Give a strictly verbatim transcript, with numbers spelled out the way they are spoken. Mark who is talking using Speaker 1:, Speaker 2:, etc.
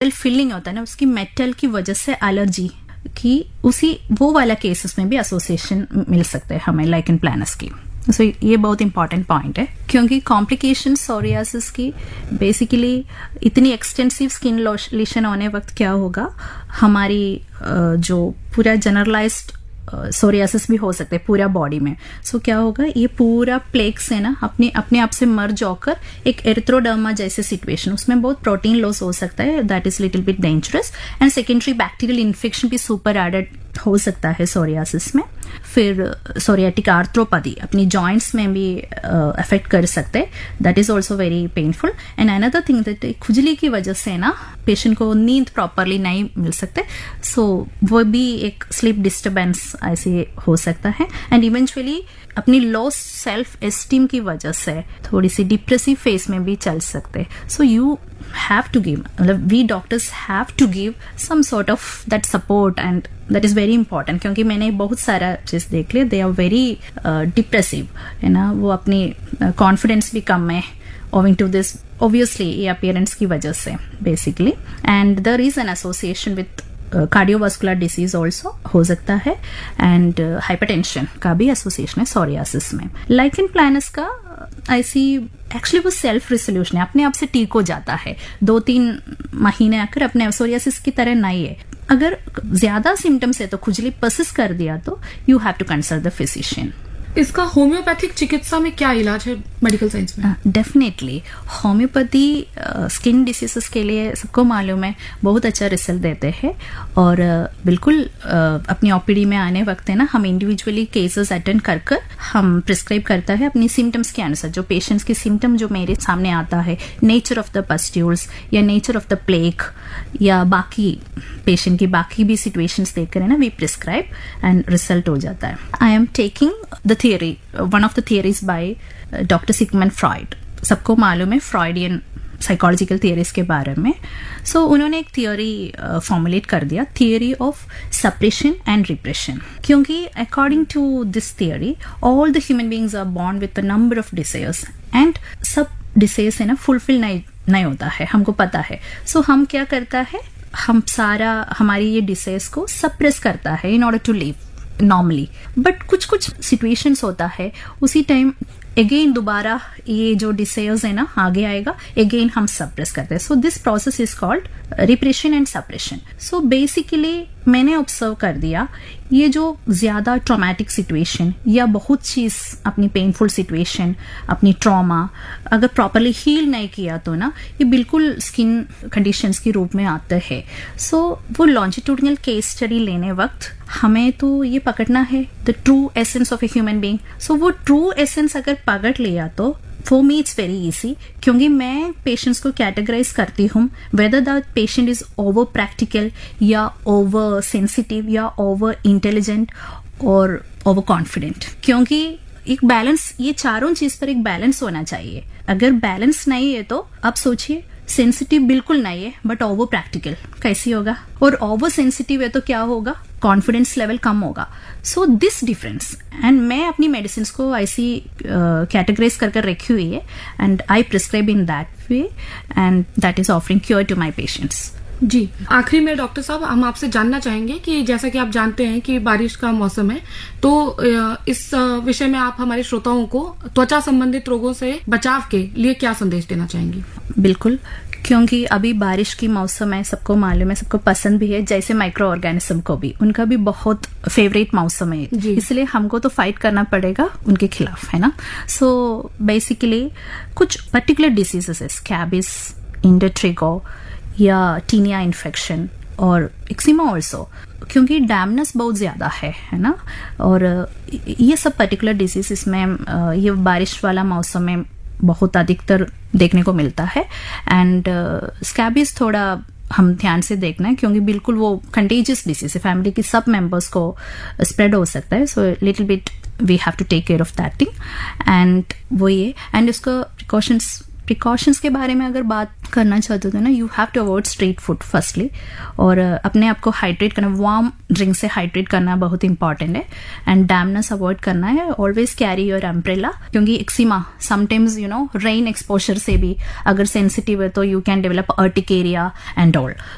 Speaker 1: Metal feeling होता है ना, उसकी मेटल की वजह से एलर्जी की उसी वो वाला केसेस में भी एसोसिएशन मिल सकते हैं हमें लाइकेन प्लानस की। सो so, ये बहुत इंपॉर्टेंट पॉइंट है, क्योंकि कॉम्प्लिकेशन सोरियासिस की बेसिकली इतनी एक्सटेंसिव स्किन लेशन होने वक्त क्या होगा, हमारी जो पूरा जनरलाइज्ड सोरियासिस भी हो सकते हैं पूरा बॉडी में। सो so, क्या होगा, ये पूरा प्लेक्स है ना अपने अपने आप से मर्ज होकर एक एरिथ्रोडर्मा जैसे सिचुएशन, उसमें बहुत प्रोटीन लॉस हो सकता है, that is little bit dangerous. And secondary bacterial infection भी सुपर एडेड हो सकता है सोरियासिस में। फिर सोरियाटिक आर्थ्रोपैथी अपनी जॉइंट्स में भी अफेक्ट uh, कर सकते हैं, that is also very painful. And another thing that खुजली की वजह से ना पेशेंट को नींद प्रॉपरली नहीं मिल सकते, सो so, वो भी एक स्लीप डिस्टर्बेंस ऐसे हो सकता है। एंड इवेंचुअली अपनी लॉस सेल्फ एस्टीम की वजह से थोड़ी सी डिप्रेसिव फेज में भी चल सकते। So you have to give, मतलब we doctors have to give some sort of that support, and that is very important, क्योंकि मैंने बहुत सारा चीज देख लिया, दे आर वेरी डिप्रेसिव है ना, वो अपनी कॉन्फिडेंस uh, भी कम है owing to this obviously ये appearance की वजह से basically। and there is an association with cardiovascular uh, disease also हो सकता है, एंड हाइपरटेंशन uh, का भी एसोसिएशन है सोरियासिस में। लाइकेन प्लानस का ऐसी एक्चुअली वो सेल्फ रिसोल्यूशन है, अपने आप से ठीक हो जाता है, दो तीन महीने आकर अपने सोरियासिस की तरह नहीं है। अगर ज्यादा सिम्टम्स है तो खुजली परसिस्ट कर दिया तो you have to consult the physician.
Speaker 2: इसका होम्योपैथिक चिकित्सा में क्या इलाज है मेडिकल साइंस में?
Speaker 1: डेफिनेटली होम्योपैथी स्किन डिसीजेस के लिए सबको मालूम है बहुत अच्छा रिजल्ट देते हैं, और uh, बिल्कुल uh, अपनी ओपीडी में आने वक्त है ना हम इंडिविजुअली केसेस अटेंड कर कर हम प्रिस्क्राइब करता है अपनी सिम्टम्स के अनुसार, जो पेशेंट्स के सिम्टम जो मेरे सामने आता है, नेचर ऑफ द पस्ट्यूल्स या नेचर ऑफ द प्लेक या बाकी पेशेंट की बाकी भी सिचुएशंस देखकर है ना वी प्रिस्क्राइब एंड रिजल्ट हो जाता है। I am taking the theory, one of the theories by uh, doctor Sigmund Freud. सबको मालूम है फ्रॉइडियन साइकोलॉजिकल थियरीज के बारे में। सो so, उन्होंने एक थियोरी फॉर्मुलेट uh, कर दिया, theory of suppression and repression, क्योंकि according to this theory all the human beings are born with a number of desires, and सब डिजायर्स है ना फुलफिल नहीं नहीं होता है, हमको पता है। सो so, हम क्या करता है, हम सारा हमारी ये डिजायर्स को सप्रेस करता है in order to live normally, but कुछ कुछ सिचुएशंस होता है उसी टाइम अगेन दोबारा ये जो डिजायर्स है ना आगे आएगा, अगेन हम सप्रेस करते हैं। So this process is called repression and suppression. So basically मैंने ऑब्जर्व कर दिया ये जो ज्यादा ट्रॉमेटिक सिचुएशन या बहुत चीज अपनी पेनफुल सिचुएशन, अपनी ट्रॉमा अगर प्रॉपरली हील नहीं किया तो ना ये बिल्कुल स्किन कंडीशंस के रूप में आते हैं। सो so, वो लॉन्जिट्यूडिनल केस स्टडी लेने वक्त हमें तो ये पकड़ना है the true essence of a human being. सो वो ट्रू एसेंस अगर पकड़ लिया तो for me it's very easy, क्योंकि मैं पेशेंट्स को कैटेगराइज करती हूँ whether the patient is over practical या ओवर सेंसिटिव या ओवर इंटेलिजेंट और ओवर कॉन्फिडेंट, क्योंकि एक बैलेंस, ये चारों चीज पर एक बैलेंस होना चाहिए। अगर बैलेंस नहीं है तो आप सोचिए सेंसिटिव बिल्कुल नहीं है बट ओवर प्रैक्टिकल कैसी होगा, और ओवर सेंसिटिव है तो क्या होगा, कॉन्फिडेंस लेवल कम होगा। सो दिस डिफरेंस, एंड मैं अपनी मेडिसिन को ऐसी कैटेगराइज uh, कर कर रखी हुई है, and I prescribe in that way, and that is offering cure to my patients.
Speaker 2: जी, आखिरी में डॉक्टर साहब हम आपसे जानना चाहेंगे कि जैसा कि आप जानते हैं कि बारिश का मौसम है, तो इस विषय में आप हमारे श्रोताओं को त्वचा संबंधित रोगों से बचाव के लिए क्या संदेश देना चाहेंगी?
Speaker 1: बिल्कुल, क्योंकि अभी बारिश की मौसम है, सबको मालूम है, सबको पसंद भी है, जैसे माइक्रो ऑर्गेनिज्म को भी उनका भी बहुत फेवरेट मौसम है, इसलिए हमको तो फाइट करना पड़ेगा उनके खिलाफ, है ना। सो बेसिकली कुछ पर्टिकुलर डिसीजेस है, स्कैबिस, इंडोट्रिगो या टीनिया इन्फेक्शन और एक्सिमा ऑल्सो, क्योंकि डैमनेस बहुत ज्यादा है है ना, और ये सब पर्टिकुलर डिजीज इसमें ये बारिश वाला मौसम में बहुत अधिकतर देखने को मिलता है। एंड स्कैबिस थोड़ा हम ध्यान से देखना है, क्योंकि बिल्कुल वो कंटेजियस डिसीज है, फैमिली की सब मेंबर्स को स्प्रेड हो सकता है। So little bit we have to take care of that thing, and वो ये एंड उसका प्रिकॉशंस प्रिकॉशंस के बारे में अगर बात करना चाहते हो ना, you have to avoid street food firstly, और अपने आप को हाइड्रेट करना, वार्म ड्रिंक से हाइड्रेट करना बहुत इंपॉर्टेंट है, एंड डैमनेस अवॉइड करना है। ऑलवेज कैरी योर अम्ब्रेला, क्योंकि एक्सिमा sometimes you know rain exposure से भी अगर सेंसिटिव है तो you can develop urticaria and all.